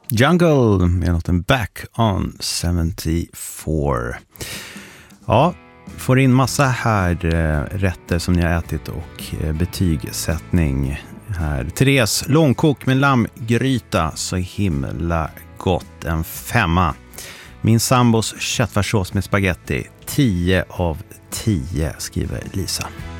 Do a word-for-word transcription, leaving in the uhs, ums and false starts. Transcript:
Jungle med låten Back on sjuttiofyra. Ja, får in massa här eh, rätter som ni har ätit och eh, betygssättning här. Therese, långkok med lammgryta, så himla gott, en femma. Min sambos köttfärssås med spaghetti, tio av tio, skriver Lisa.